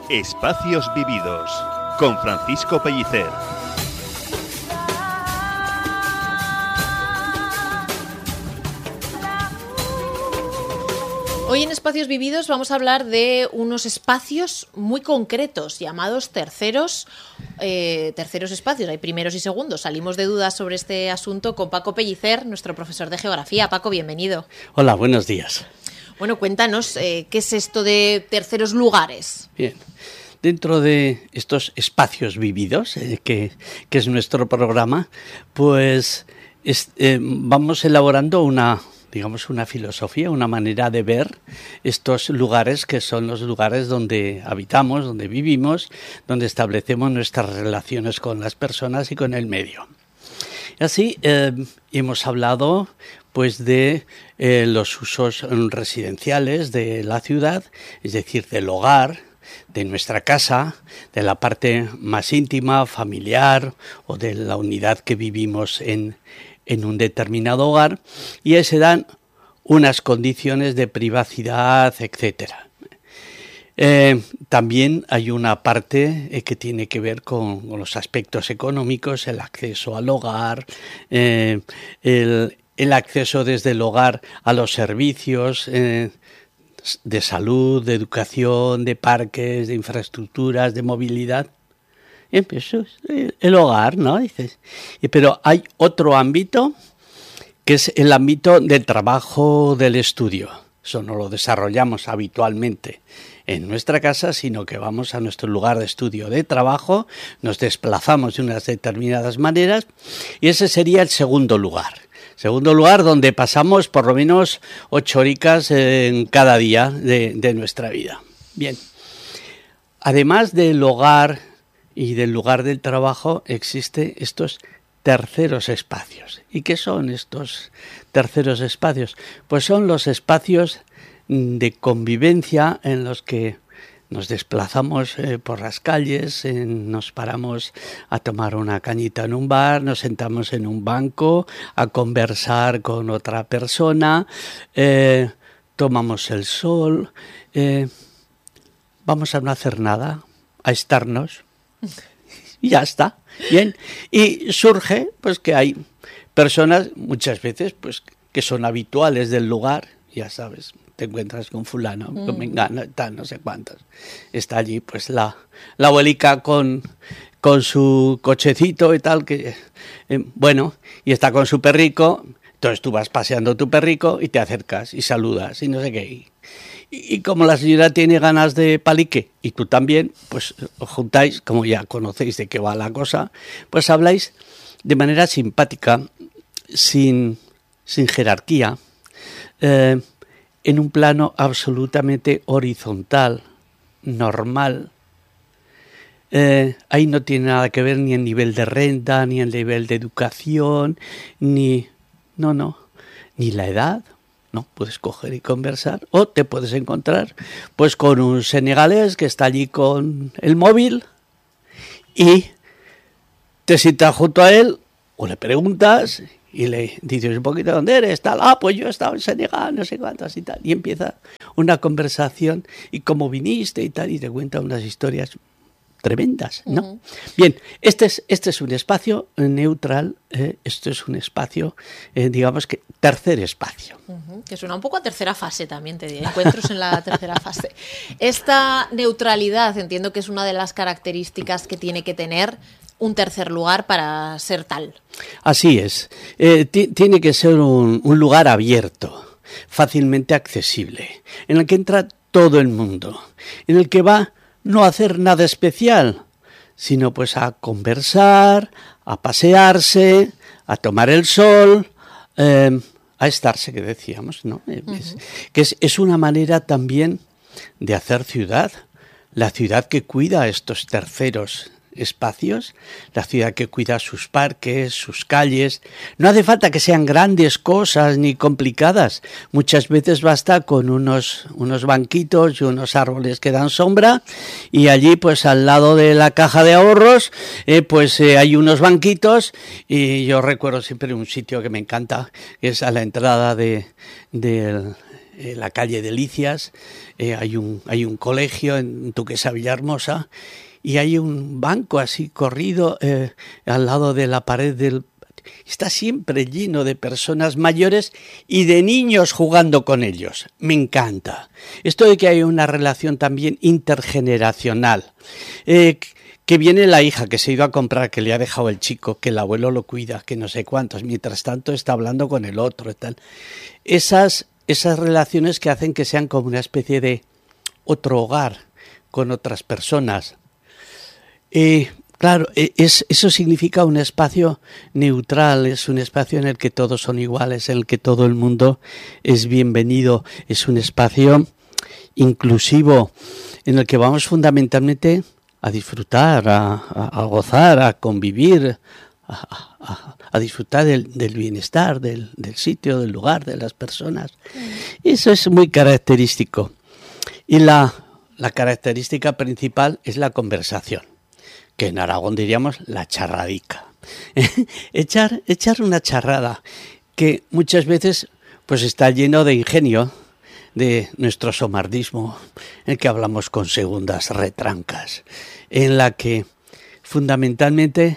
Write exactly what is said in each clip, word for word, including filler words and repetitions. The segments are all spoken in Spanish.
Espacios Vividos, con Francisco Pellicer. Hoy en Espacios Vividos vamos a hablar de unos espacios muy concretos llamados terceros, eh, terceros espacios. Hay primeros y segundos. Salimos de dudas sobre este asunto con Paco Pellicer, nuestro profesor de geografía. Paco, bienvenido. Hola, buenos días. Bueno, cuéntanos, eh, ¿qué es esto de terceros lugares? Bien, dentro de estos espacios vividos, eh, que, que es nuestro programa, pues es, eh, vamos elaborando una... digamos, una filosofía, una manera de ver estos lugares que son los lugares donde habitamos, donde vivimos, donde establecemos nuestras relaciones con las personas y con el medio. Y así eh, hemos hablado pues de eh, los usos residenciales de la ciudad, es decir, del hogar, de nuestra casa, de la parte más íntima, familiar o de la unidad que vivimos en en un determinado hogar, y ahí se dan unas condiciones de privacidad, etcétera. Eh, también hay una parte eh, que tiene que ver con, con los aspectos económicos, el acceso al hogar, eh, el, el acceso desde el hogar a los servicios eh, de salud, de educación, de parques, de infraestructuras, de movilidad. Eso es el hogar, ¿no? Dices. Pero hay otro ámbito que es el ámbito del trabajo, del estudio. Eso no lo desarrollamos habitualmente en nuestra casa, sino que vamos a nuestro lugar de estudio, de trabajo, nos desplazamos de unas determinadas maneras y ese sería el segundo lugar. Segundo lugar donde pasamos por lo menos ocho horitas en cada día de, de nuestra vida. Bien. Además del hogar y del lugar del trabajo, existen estos terceros espacios. ¿Y qué son estos terceros espacios? Pues son los espacios de convivencia en los que nos desplazamos eh, por las calles, eh, nos paramos a tomar una cañita en un bar, nos sentamos en un banco a conversar con otra persona, eh, tomamos el sol, eh, vamos a no hacer nada, a estarnos. Y ya está, bien. Y surge pues que hay personas muchas veces pues que son habituales del lugar, ya sabes, te encuentras con fulano, mm. con mengano, tal, no sé cuántas. Está allí pues la, la abuelica con, con su cochecito y tal, que eh, bueno, y está con su perrico, entonces tú vas paseando tu perrico y te acercas y saludas y no sé qué. Y como la señora tiene ganas de palique y tú también, pues os juntáis, como ya conocéis de qué va la cosa, pues habláis de manera simpática, sin, sin jerarquía, eh, en un plano absolutamente horizontal, normal. Eh, ahí no tiene nada que ver ni el nivel de renta, ni el nivel de educación, ni, no, no, ni la edad. No, puedes coger y conversar o te puedes encontrar pues con un senegalés que está allí con el móvil y te sientas junto a él o le preguntas y le dices un poquito dónde eres, tal, ah, pues yo he estado en Senegal, no sé cuántas y tal, y empieza una conversación y cómo viniste y tal, y te cuenta unas historias tremendas, ¿no? Uh-huh. Bien, este es, este es un espacio neutral, eh, esto es un espacio, eh, digamos que tercer espacio. Uh-huh. Que suena un poco a tercera fase también, te diré, encuentros en la tercera fase. Esta neutralidad entiendo que es una de las características que tiene que tener un tercer lugar para ser tal. Así es, eh, t- tiene que ser un, un lugar abierto, fácilmente accesible, en el que entra todo el mundo, en el que va no hacer nada especial, sino pues a conversar, a pasearse, a tomar el sol, eh, a estarse, que decíamos, ¿no? Uh-huh. Es, que es, es una manera también de hacer ciudad, la ciudad que cuida estos terceros espacios, la ciudad que cuida sus parques, sus calles. No hace falta que sean grandes cosas ni complicadas. Muchas veces basta con unos, unos banquitos y unos árboles que dan sombra y allí pues al lado de la caja de ahorros eh, pues eh, hay unos banquitos y yo recuerdo siempre un sitio que me encanta, que es a la entrada de, de en la calle Delicias, eh, hay, un, hay un colegio en Duquesa Villahermosa y hay un banco así corrido eh, al lado de la pared del... Está siempre lleno de personas mayores y de niños jugando con ellos. Me encanta. Esto de que hay una relación también intergeneracional. Eh, que viene la hija que se ha ido a comprar, que le ha dejado el chico, que el abuelo lo cuida, que no sé cuántos. Mientras tanto está hablando con el otro y tal. Esas, esas relaciones que hacen que sean como una especie de otro hogar con otras personas. Eh, Claro, es, eso significa un espacio neutral, es un espacio en el que todos son iguales, en el que todo el mundo es bienvenido, es un espacio inclusivo, en el que vamos fundamentalmente a disfrutar, a, a, a gozar, a convivir, a, a, a disfrutar del, del bienestar, del, del sitio, del lugar, de las personas. Eso es muy característico. Y la, la característica principal es la conversación, que en Aragón diríamos la charradica. echar, echar una charrada que muchas veces pues está lleno de ingenio, de nuestro somardismo, en que hablamos con segundas retrancas, en la que fundamentalmente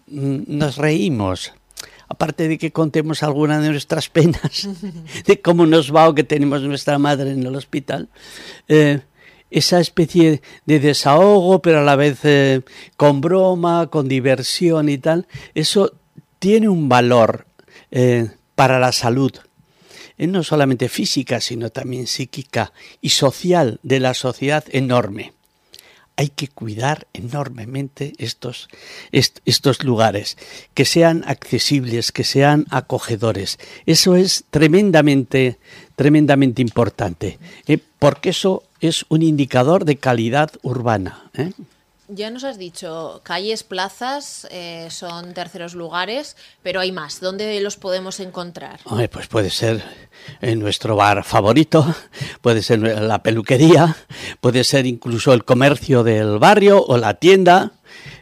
nos reímos, aparte de que contemos alguna de nuestras penas, de cómo nos va o que tenemos nuestra madre en el hospital, eh, esa especie de desahogo, pero a la vez eh, con broma, con diversión y tal, eso tiene un valor eh, para la salud, eh, no solamente física, sino también psíquica y social de la sociedad enorme. Hay que cuidar enormemente estos, est, estos lugares, que sean accesibles, que sean acogedores. Eso es tremendamente, tremendamente importante, eh, porque eso es un indicador de calidad urbana, ¿eh? Ya nos has dicho, calles, plazas, eh, son terceros lugares, pero hay más. ¿Dónde los podemos encontrar? Hombre, pues puede ser en nuestro bar favorito, puede ser la peluquería, puede ser incluso el comercio del barrio o la tienda.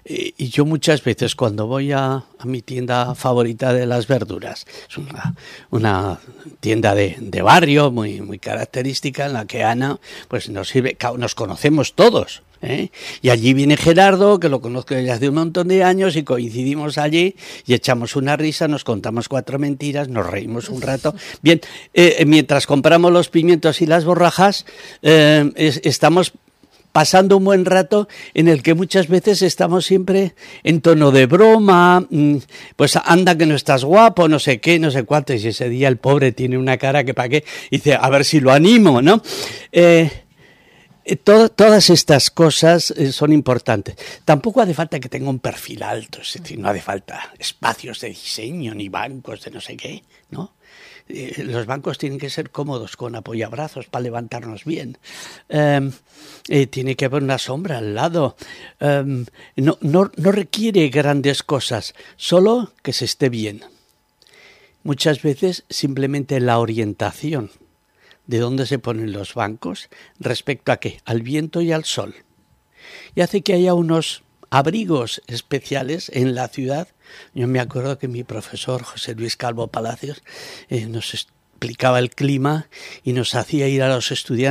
Y yo muchas veces cuando voy a, a mi tienda favorita de las verduras, es una, una tienda de, de barrio muy, muy característica en la que Ana pues nos sirve, nos conocemos todos, ¿eh? Y allí viene Gerardo, que lo conozco desde hace un montón de años, y coincidimos allí y echamos una risa, nos contamos cuatro mentiras, nos reímos un rato. Bien, eh, mientras compramos los pimientos y las borrajas, eh, es, estamos pasando un buen rato en el que muchas veces estamos siempre en tono de broma, pues anda que no estás guapo, no sé qué, no sé cuánto, y ese día el pobre tiene una cara que para qué, dice, a ver si lo animo, ¿no? Eh, todo, todas estas cosas eh, son importantes. Tampoco hace falta que tenga un perfil alto, es decir, no hace falta espacios de diseño ni bancos de no sé qué, ¿no? Eh, los bancos tienen que ser cómodos, con apoyabrazos para levantarnos bien. Eh, eh, tiene que haber una sombra al lado. Eh, no, no, no requiere grandes cosas, solo que se esté bien. Muchas veces simplemente la orientación de dónde se ponen los bancos respecto a qué, al viento y al sol. Y hace que haya unos abrigos especiales en la ciudad. Yo me acuerdo que mi profesor José Luis Calvo Palacios eh, nos explicaba el clima y nos hacía ir a los estudiantes